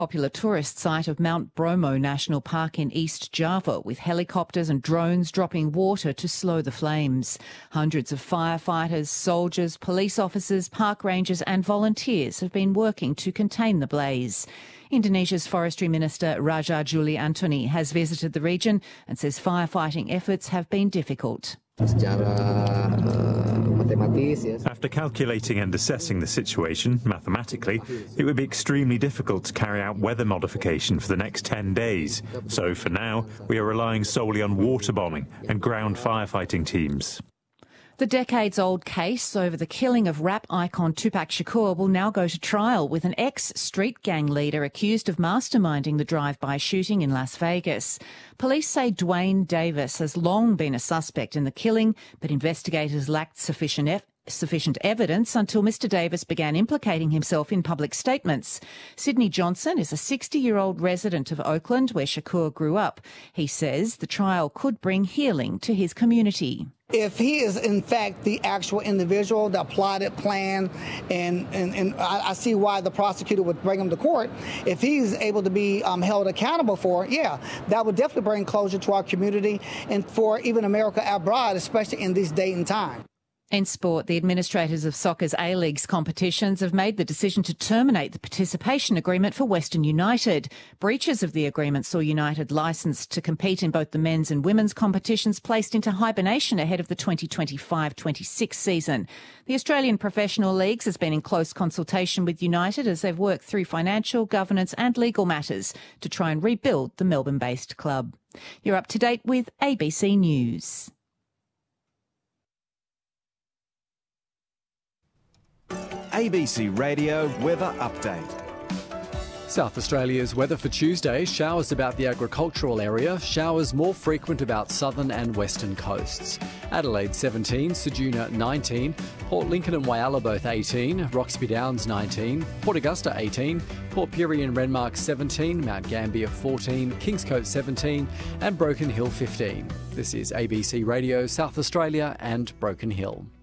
Popular tourist site of Mount Bromo National Park in East Java, with helicopters and drones dropping water to slow the flames. Hundreds of firefighters, soldiers, police officers, park rangers and volunteers have been working to contain the blaze. Indonesia's Forestry Minister Raja Juli Antoni has visited the region and says firefighting efforts have been difficult. After calculating and assessing the situation mathematically, it would be extremely difficult to carry out weather modification for the next 10 days. So for now, we are relying solely on water bombing and ground firefighting teams. The decades-old case over the killing of rap icon Tupac Shakur will now go to trial, with an ex-street gang leader accused of masterminding the drive-by shooting in Las Vegas. Police say Dwayne Davis has long been a suspect in the killing, but investigators lacked sufficient evidence until Mr Davis began implicating himself in public statements. Sydney Johnson is a 60-year-old resident of Oakland, where Shakur grew up. He says the trial could bring healing to his community. If he is, in fact, the actual individual that plotted, planned, and I see why the prosecutor would bring him to court, if he's able to be held accountable for it, yeah, that would definitely bring closure to our community and for even America abroad, especially in this day and time. In sport, the administrators of soccer's A-League's competitions have made the decision to terminate the participation agreement for Western United. Breaches of the agreement saw United licensed to compete in both the men's and women's competitions placed into hibernation ahead of the 2025-26 season. The Australian Professional Leagues has been in close consultation with United as they've worked through financial, governance and legal matters to try and rebuild the Melbourne-based club. You're up to date with ABC News. ABC Radio Weather Update. South Australia's weather for Tuesday: showers about the agricultural area, showers more frequent about southern and western coasts. Adelaide 17, Ceduna 19, Port Lincoln and Whyalla both 18, Roxby Downs 19, Port Augusta 18, Port Pirie and Renmark 17, Mount Gambier 14, Kingscote 17 and Broken Hill 15. This is ABC Radio South Australia and Broken Hill.